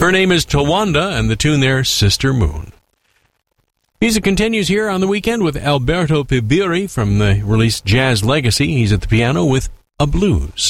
Her name is Tawanda, and the tune there, Sister Moon. Music continues here on the weekend with Alberto Pibiri from the release Jazz Legacy. He's at the piano with A Blues.